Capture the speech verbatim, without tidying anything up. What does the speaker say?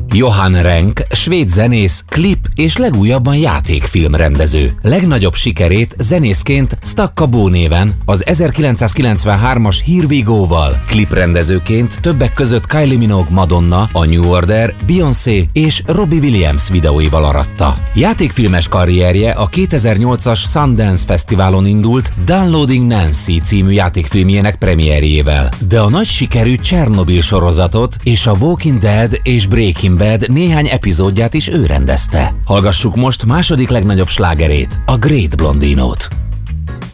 Johan Renck, svéd zenész, klip és legújabban játékfilmrendező. Legnagyobb sikerét zenészként Stakka Bo néven, az ezerkilencszázkilencvenhármas Here We Go-val, kliprendezőként többek között Kylie Minogue, Madonna, a New Order, Beyoncé és Robbie Williams videóival aratta. Játékfilmes karrierje a kétezer-nyolcas Sundance Fesztiválon indult Downloading Nancy című játékfilmjének premierjével, de a nagy sikerű Csernobil sorozatot és a Walking Dead és Breaking Bad néhány epizódját is ő rendezte. Hallgassuk most második legnagyobb slágerét, a Great Blondinót.